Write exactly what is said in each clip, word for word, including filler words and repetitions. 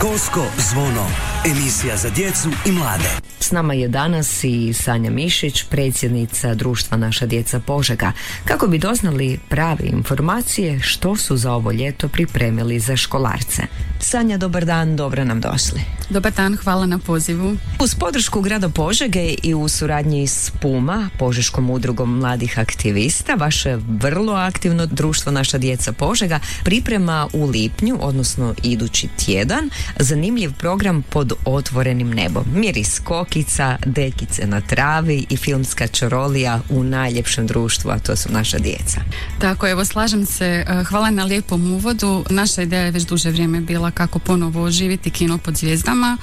Školsko zvono, emisija za djecu i mlade. S nama je danas i Sanja Mišić, predsjednica društva Naša djeca Požega, kako bi doznali prave informacije što su za ovo ljeto pripremili za školarce. Sanja, dobar dan, dobro nam došli. Dobar dan, hvala na pozivu. Uz podršku grada Požege i u suradnji s Puma, Požeškom udrugom mladih aktivista, vaše vrlo aktivno društvo Naša djeca Požega priprema u lipnju, odnosno idući tjedan, zanimljiv program Pod otvorenim nebom. Miris kokica, dekice na travi i filmska čarolija u najljepšem društvu, a to su naša djeca. Tako, evo, slažem se. Hvala na lijepom uvodu. Naša ideja je već duže vrijeme bila kako ponovo oživiti kino pod zvijezdama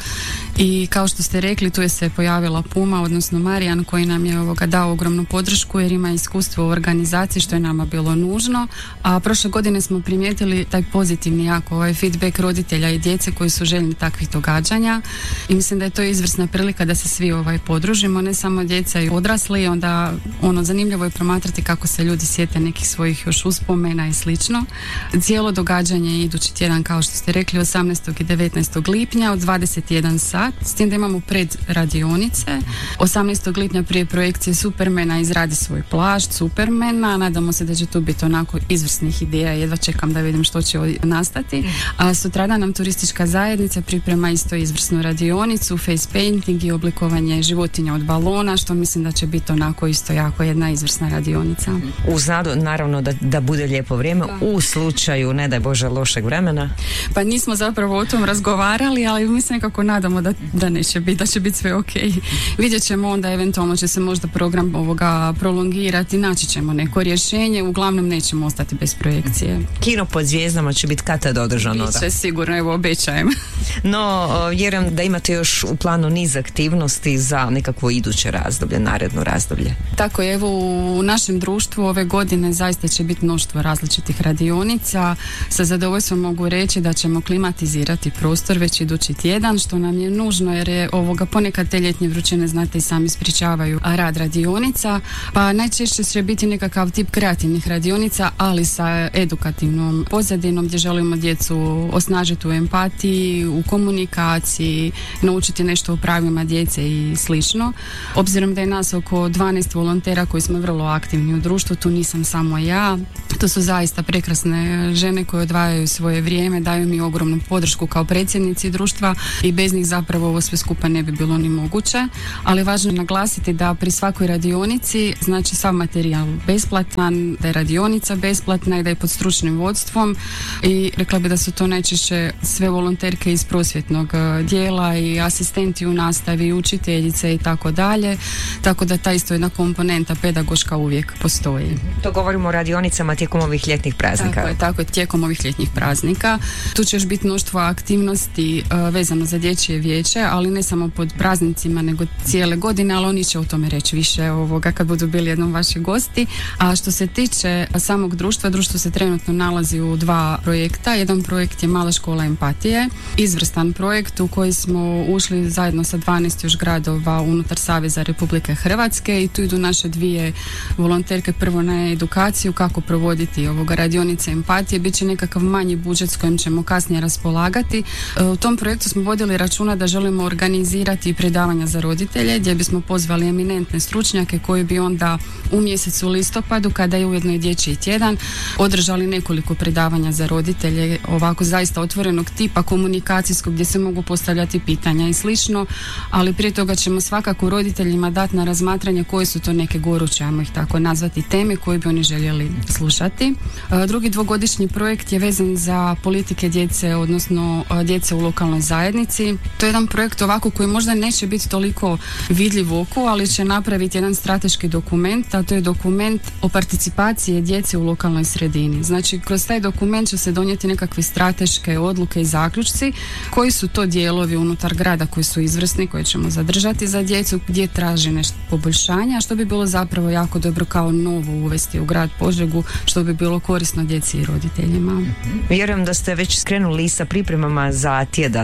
i kao što ste rekli, tu je se pojavila Puma, odnosno Marijan, koji nam je ovoga dao ogromnu podršku jer ima iskustvo u organizaciji, što je nama bilo nužno. A prošle godine smo primijetili taj pozitivni jako ovaj feedback roditelja i djece koji su željni takvih događanja i mislim da je to izvrsna prilika da se svi ovaj podružimo, ne samo djeca i odrasli. Onda ono zanimljivo je promatrati kako se ljudi sjete nekih svojih još uspomena i slično. Cijelo događanje je idući tjedan, kao što ste rekli, osamnaestog i devetnaestog lipnja od dvadeset jedan sat, s tim da imamo pred radionice. osamnaestog lipnja prije projekcije Supermana izradi svoj plašt Supermana. Nadamo se da će tu biti onako izvrsnih ideja, jedva čekam da vidim što će nastati. A sutradan nam turistička zajednica priprema isto izvrsnu radionicu, face painting i oblikovanje životinja od balona, što mislim da će biti onako isto jako jedna izvrsna radionica. Uz nadu, naravno, da, da bude lijepo vrijeme, da. U slučaju, ne daj Bože, lošeg vremena. Pa nismo zapravo o tom razgovarali, ali mi se nekako nadamo da, da neće biti, da će biti sve ok. Vidjet ćemo onda, eventualno će se možda program ovoga prolongirati, naći ćemo neko rješenje, uglavnom nećemo ostati bez projekcije. Kino pod zvijezdama će biti kad tad održano? Biće sigurno, evo, obećajem. No, vjerujem da imate još u planu niz aktivnosti za nekakvo iduće razdoblje, naredno razdoblje. Tako je, evo, u našem društvu ove godine zaista će biti mnoštvo različitih radionica. Sa zadovoljstvom mogu reći da ćemo klimatizirati prostor već idući tjedan, što nam je nužno jer je ovoga ponekad te ljetnje vrućine, znate i sami, sprječavaju rad radionica, pa najčešće će biti nekakav tip kreativnih radionica, ali sa edukativnom pozadinom gdje želimo djecu osnažiti u empatiji, u komunikaciji, naučiti nešto o pravima djece i slično. Obzirom da je nas oko dvanaest volontera koji smo vrlo aktivni u društvu, tu nisam samo ja, to su zaista prekrasne žene koje odvajaju svoje vrijeme, daju mi ogromnu podršku kao predsjednici društva i bez njih zapravo ovo sve skupa ne bi bilo ni moguće, ali važno je naglasiti da pri svakoj radionici, znači sav materijal besplatan, da je radionica besplatna i da je pod stručnim vodstvom i rekla bi da su to najčešće sve volonterke iz prosvjetnog dijela i asistenti u nastavi, učiteljice i tako dalje, tako da ta isto jedna komponenta pedagoška uvijek postoji. To govorimo o radionicama tijekom ovih ljetnih praznika. Tako je, tako je, tijekom ovih ljetnih praznika. Tu će još biti mnoštvo aktivnosti uh, vezano za dječje vijeće, ali ne samo pod praznicima, nego cijele godine, ali oni će o tome reći više ovoga kad budu bili jednom vaši gosti. A što se tiče samog društva, društvo se trenutno nalazi u dva projekta. Jedan projekt je Mala škola empatije, izvrstan projekt u koji smo ušli zajedno sa dvanaest još gradova unutar Saveza Republike Hrvatske i tu idu naše dvije volonterke prvo na edukaciju kako provoditi ovoga radionice empatije. Biće nekakav manji budžet s kojim ćemo kasnije raspolagati. U tom projektu smo vodili računa da želimo organizirati predavanja za roditelje gdje bismo pozvali eminentne stručnjake koji bi onda u mjesecu listopadu, kada je ujedno i dječji tjedan, održali nekoliko predavanja za roditelje, ovako zaista otvorenog tipa, komunikacijskog, gdje se mogu postavljati pitanja i slično, ali prije toga ćemo svakako roditeljima dati na razmatranje koje su to neke goruće, ajmo ih tako nazvati, teme koje bi oni željeli slušati. Drugi dvogodišnji projekt je vezan za politike djece, odnosno djece u lokalnoj zajednici. To je jedan projekt ovako koji možda neće biti toliko vidljiv oku, ali će napraviti jedan strateški dokument, a to je dokument o participaciji djece u lokalnoj sredini. Znači, kroz taj dokument će se donijeti nekakve strateške odluke i zaključci koji su to dijelovi unutar grada koji su izvrsni, koje ćemo zadržati za djecu, gdje traži nešto poboljšanja, što bi bilo zapravo jako dobro kao novo uvesti u grad Požegu, što bi bilo korisno djeci i roditeljima. Vjerujem da ste već skrenuli sa pripremama za tjedan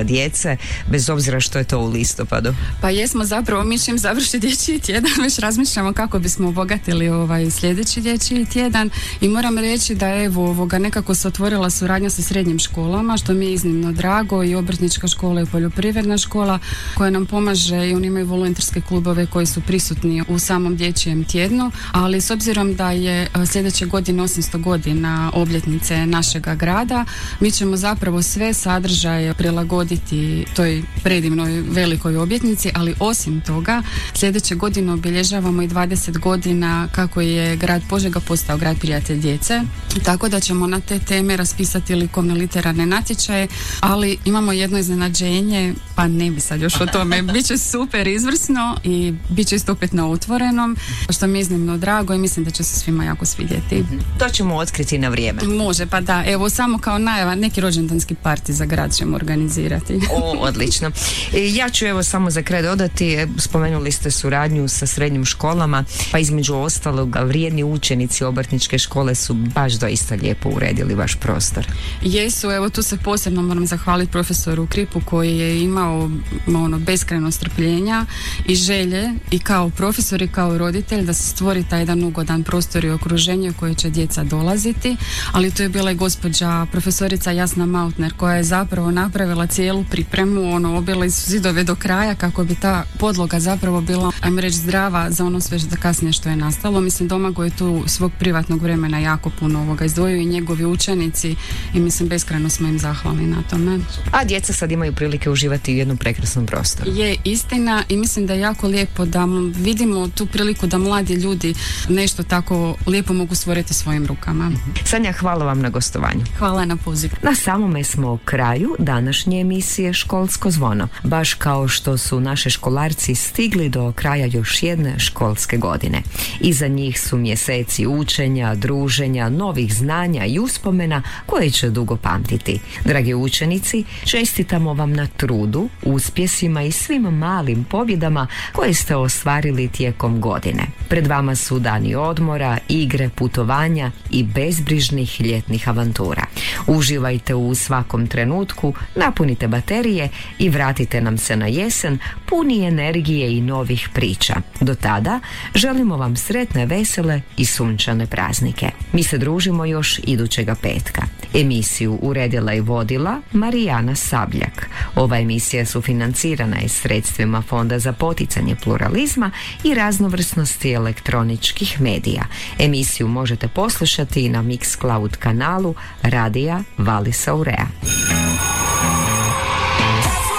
djece, bez obzira što je to u listopadu. Pa jesmo zapravo, mi čim završi dječji tjedan, već razmišljamo kako bismo obogatili ovaj sljedeći dječji tjedan i moram reći da evo ovoga nekako se otvorila suradnja sa srednjim školama, što mi je iznimno drago, i obrtnička škola i poljoprivredna škola koja nam pomaže, i oni imaju volonterske klubove koji su prisutni u samom dječjem tjednu, ali s obzirom da je sljedeće godine osamsto godina obljetnice našega grada, mi ćemo zapravo sve sadržaje prilagoditi toj predivnoj velikoj obljetnici, ali osim toga sljedeće godine obilježavamo i dvadeset godina kako je grad Požega postao grad prijatelj djece, tako da ćemo na te teme raspisati likovne literarne natječaje, ali imamo jedno iznenađenje, pa ne bi sad još o tome, bit će super izvrsno i bit će isto opet na otvorenom, što mi je iznimno drago i mislim da će se svima jako svidjeti. To ćemo otkriti na vrijeme. Može, pa da, evo samo kao najava, neki rođendanski parti za grad ćemo organizirati. O, odlično. Ja ću evo samo za kraj dodati, spomenuli ste suradnju sa srednjim školama, pa između ostalog vrijedni učenici obrtničke škole su baš doista lijepo uredili vaš prostor. Jesu, evo tu se posebno moram zahvaliti profesoru Kripu koji je imao ono beskrajno strpljenja i želje i kao profesor i kao roditelj da se stvori taj jedan ugodan prostor i okruženje u koje će djeca dolaziti, ali tu je bila i gospođa profesorica Jasna Mautner koja je zapravo napravila cijelu pripremu, ono obila su zidove do kraja kako bi ta podloga zapravo bila, ajmo reći, zdrava za ono sve da kasnije što je nastalo. Mislim, Domagoj je tu svog privatnog vremena jako puno ovoga izdvojio i njegovi učenici i mislim beskrajno smo im zahvalni na tome. A djeca sad imaju prilike uživati u jednom prekrasnom prostoru. Je istina i mislim da je jako lijepo da vidimo tu priliku da mladi ljudi nešto tako lijepo mogu stvoriti svojim rukama. Sanja, hvala vam na gostovanju. Hvala na poziv. Na samome smo kraju današnje emisije Školsko zvono. Baš kao što su naše školarci stigli do kraja još jedne školske godine. Iza njih su mjeseci učenja, druženja, novih znanja i uspomena koje će dugo pamtiti. Dragi učenici, čestitamo vam na trudu, uspjesima i svim malim pobjedama koje ste ostvarili tijekom godine. Pred vama su dani odmora, igre, putovanja i bezbrižnih ljetnih avantura. Uživajte u svakom trenutku, napunite baterije i vratite nam se na jesen puni energije i novih priča. Do tada želimo vam sretne, vesele i sunčane praznike. Mi se družimo još idućega petka. Emisiju uredila i vodila Marijana Sabljak. Ova emisija sufinancirana je sredstvima Fonda za poticanje pluralizma i raznovrsnosti elektroničkih medija. Emisiju možete poslušati i na Mixcloud kanalu Radija Valisa Aurea.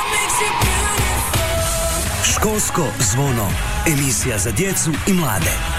Školsko zvono. Emisija za djecu i mlade.